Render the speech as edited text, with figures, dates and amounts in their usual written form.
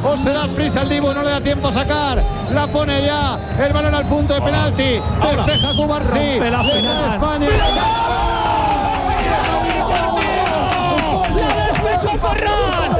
o se da prisa el Dibu, no le da tiempo a sacar, la pone ya, el balón al punto de penalti, despeja Cubarsí, la final. España. ¡La despejó Ferran!